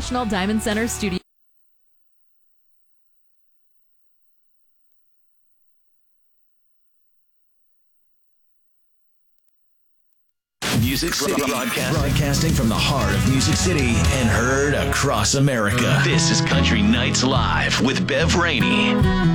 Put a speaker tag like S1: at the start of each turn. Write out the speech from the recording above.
S1: National Diamond Center Studio.
S2: Music City broadcasting from the heart of Music City and heard across America. This is Country Nights Live with Bev Rainey.